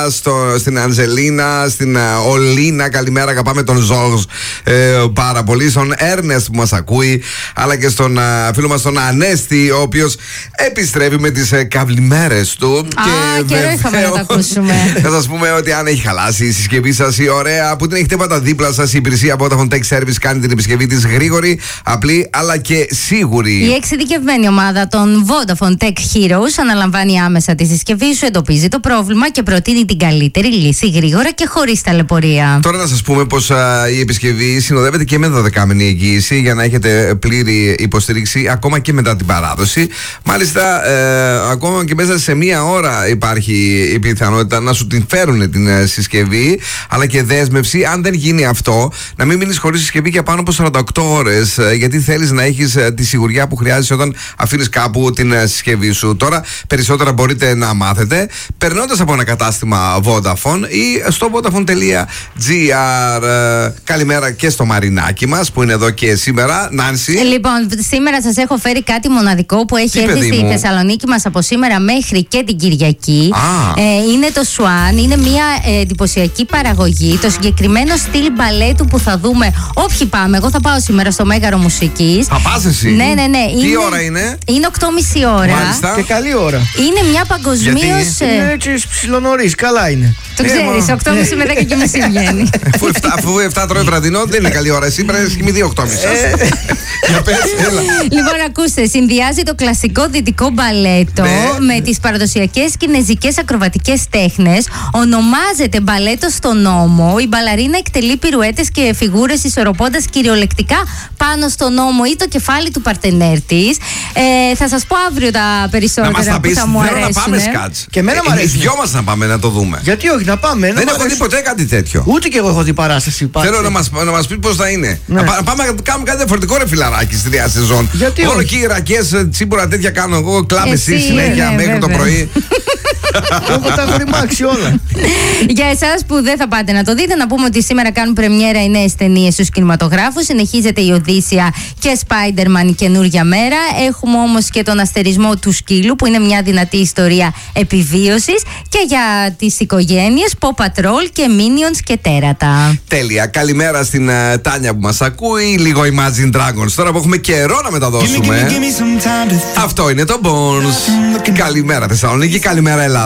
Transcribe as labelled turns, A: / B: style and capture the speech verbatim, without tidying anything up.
A: Στο, στην Αντζελίνα, στην uh, Ολίνα, καλημέρα, αγαπάμε τον Ζόρζ ε, πάρα πολύ, στον Έρνεστ που μας ακούει, αλλά και στον uh, φίλο μας τον Ανέστη, ο οποίος επιστρέφει με τις uh, καβλημέρες του.
B: Α, και καιρό είχαμε να τα ακούσουμε.
A: Θα σας πούμε ότι αν έχει χαλάσει η συσκευή σας η ωραία που την έχετε πάντα δίπλα σας, η υπηρεσία Vodafone Tech Service κάνει την επισκευή της γρήγορη, απλή αλλά και σίγουρη.
B: Η εξειδικευμένη ομάδα των Vodafone Tech Heroes αναλαμβάνει άμεσα τη συσκευή σου, εντοπίζει το πρόβλημα και προτείνει την καλύτερη λύση γρήγορα και χωρίς ταλαιπωρία.
A: Τώρα να σας πούμε πως α, η επισκευή συνοδεύεται και με δωδεκάμηνη εγγύηση για να έχετε πλήρη υποστήριξη ακόμα και μετά την παράδοση. Μάλιστα, ε, ακόμα και μέσα σε μία ώρα υπάρχει η πιθανότητα να σου την φέρουν την ε, συσκευή, αλλά και δέσμευση, αν δεν γίνει αυτό, να μην μείνεις χωρίς συσκευή για πάνω από σαράντα οκτώ ώρες, ε, γιατί θέλεις να έχεις ε, τη σιγουριά που χρειάζεσαι όταν αφήνεις κάπου την ε, συσκευή σου. Τώρα περισσότερα μπορείτε να μάθετε περνώντας από ένα κατάστημα Vodafone ή στο vodafone.gr. Καλημέρα και στο Μαρινάκι μας που είναι εδώ και σήμερα. Νάνση.
B: Λοιπόν, σήμερα σας έχω φέρει κάτι μοναδικό που έχει
A: Τι,
B: έρθει στη
A: μου?
B: Θεσσαλονίκη μας από σήμερα μέχρι και την Κυριακή.
A: Α.
B: Ε, είναι το Swan, είναι μια ε, εντυπωσιακή παραγωγή. Το συγκεκριμένο στυλ μπαλέτου που θα δούμε όποιοι πάμε. Εγώ θα πάω σήμερα στο Μέγαρο Μουσικής.
A: Θα πας εσύ?
B: Ναι, ναι, ναι.
A: Τι
B: είναι,
A: ώρα είναι?
B: Είναι οκτώ και μισή ώρα.
A: Μάλιστα.
C: Και καλή ώρα.
B: Είναι μια παγκοσμίως.
C: Είναι έτσι ψιλονωρίς, καλά είναι.
B: Το ξέρεις, οκτώ και μισή με δέκα και μισή βγαίνει.
A: Αφού εφτά τρώει βραδινό, δεν είναι καλή ώρα. Εσύ πρέπει να κοιμηθεί οκτώ και μισή. Για πες, έλα.
B: Λοιπόν, ακούστε, συνδυάζει το κλασικό δυτικό μπαλέτο
A: Ναι.
B: με τις παραδοσιακές κινεζικές ακροβατικές τέχνες. Ονομάζεται μπαλέτο στον νόμο. Η μπαλαρίνα εκτελεί πυρουέτες και φιγούρες ισορροπώντας κυριολεκτικά πάνω στον νόμο ή το κεφάλι του παρτενέρ της. Ε, θα σας πω αύριο τα περισσότερα
A: Να μας τα
B: που
A: πεις,
B: θα μου
A: θέλω να πάμε
B: αρέσουν.
A: σκάτς.
C: Και εμένα μου
A: Ε, οι
C: αρέσουν.
A: δυο μας να πάμε να το δούμε.
C: Γιατί όχι, να πάμε. να
A: Δεν
C: μ'
A: έχω δει
C: αρέσει.
A: ποτέ κάτι τέτοιο.
C: Ούτε και εγώ έχω δει παράσταση. Υπάρχει.
A: Θέλω να μας, να μας πει πώς θα είναι.
C: Ναι.
A: Να πά- πάμε να κάνουμε κάτι διαφορετικό, ρε φιλαράκι, στη νέα σεζόν.
C: Γιατί
A: Όλο
C: όχι?
A: και οι ρακές, τσίμπορα τέτοια κάνω εγώ. Κλάμε
B: Εσύ,
A: εσύ συνέχεια
B: ναι,
A: μέχρι το
B: βέβαια.
A: πρωί.
C: Εγώ τα έχω ρημάξει όλα.
B: Για εσάς που δεν θα πάτε να το δείτε, να πούμε ότι σήμερα κάνουν πρεμιέρα οι νέες ταινίες στους κινηματογράφους. Συνεχίζεται η Οδύσσεια και Spider-Man η καινούργια μέρα. Έχουμε όμως και τον αστερισμό του σκύλου, που είναι μια δυνατή ιστορία επιβίωσης. Και για τις οικογένειες, Paw Patrol και Minions και τέρατα.
A: Τέλεια. Καλημέρα στην uh, Τάνια που μας ακούει. Λίγο Imagine Dragons. Τώρα που έχουμε καιρό να μεταδώσουμε. Αυτό είναι το Bones. Καλημέρα Θεσσαλονίκη, καλημέρα Ελλάδα.